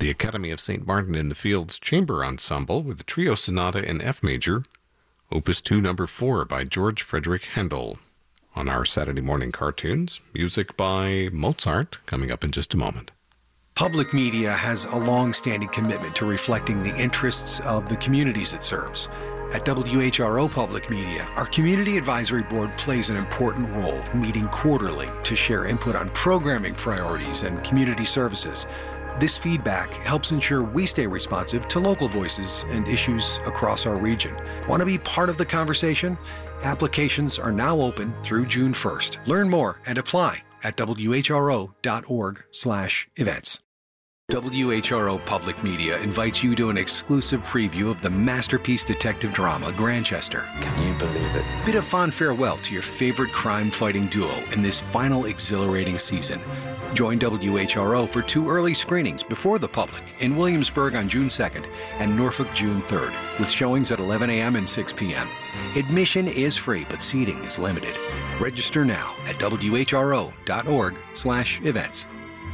The Academy of St. Martin in the Fields Chamber Ensemble with the Trio Sonata in F major, Opus 2 No. 4 by George Frederick Handel. On our Saturday morning cartoons, music by Mozart, coming up in just a moment. Public media has a long-standing commitment to reflecting the interests of the communities it serves. At WHRO Public Media, our Community Advisory Board plays an important role, meeting quarterly to share input on programming priorities and community services. This feedback helps ensure we stay responsive to local voices and issues across our region. Want to be part of the conversation? Applications are now open through June 1st. Learn more and apply at whro.org/events. WHRO Public Media invites you to an exclusive preview of the masterpiece detective drama Grantchester. Can you believe it? Bid a fond farewell to your favorite crime-fighting duo in this final exhilarating season. Join WHRO for 2 early screenings before the public in Williamsburg on June 2nd and Norfolk June 3rd, with showings at 11 a.m. and 6 p.m. Admission is free, but seating is limited. Register now at whro.org/events.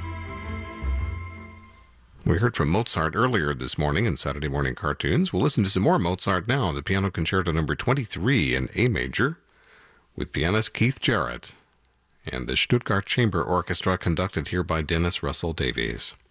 We heard from Mozart earlier this morning in Saturday Morning Cartoons. We'll listen to some more Mozart now, the Piano Concerto No. 23 in A major, with pianist Keith Jarrett, and the Stuttgart Chamber Orchestra conducted here by Dennis Russell Davies.